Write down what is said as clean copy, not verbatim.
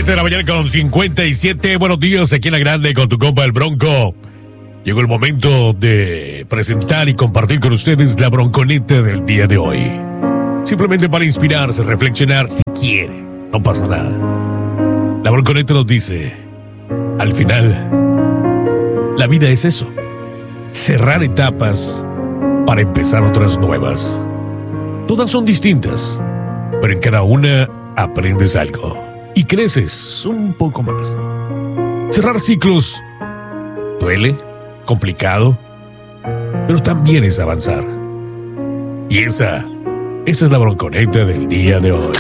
7 de la mañana con 57. Buenos días, aquí en La Grande con tu compa el Bronco. Llegó el momento de presentar y compartir con ustedes la bronconeta del día de hoy. Simplemente para inspirarse, reflexionar, si quiere, no pasa nada. La bronconeta nos dice, al final, la vida es eso. Cerrar etapas para empezar otras nuevas. Todas son distintas, pero en cada una aprendes algo y creces un poco más. Cerrar ciclos duele, complicado, pero también es avanzar. Y esa es la bronconeta del día de hoy.